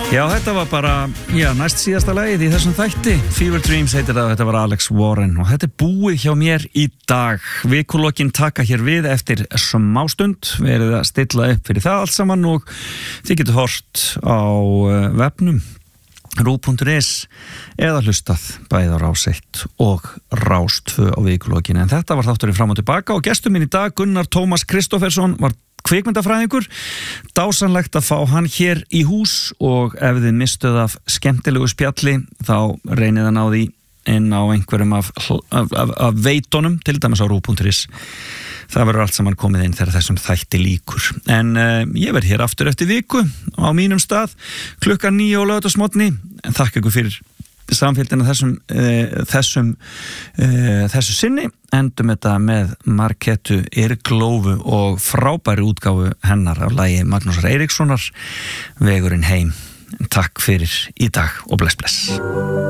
Já, þetta var bara, næst síðasta lagið í þessum þætti. Fever Dreams heitir það, þetta var Alex Warren og þetta er búið hjá mér í dag. Vikulokkin taka hér við eftir smástund, verið að stilla upp fyrir það allt saman og þið getur hort á vefnum rú.is eða hlustað bæði á Rás 1 og Rás 2 á vikulokkin. En þetta var þátturinn fram og tilbaka og gestur minn í dag, Gunnar Tómas Kristoffersson, var kvikmyndafræðingur. Dásanlegt að fá hann hér í hús og ef þið mistuð af skemmtilegu spjalli þá reynið að ná því inn á einhverjum af veitunum, til dæmis á rú.is. Það verður allt saman komið inn þegar þessum þætti líkur. En ég verð hér aftur eftir viku á mínum stað, klukkan 9 á laugardagsmorgni. Þakka ykkur fyrir samfélgina þessu sinni. Endum þetta með Marketu Irglófu og frábæri útgáfu hennar af lagi Magnúsar Eiríkssonar, Vegurinn heim. Takk fyrir í dag og bless bless.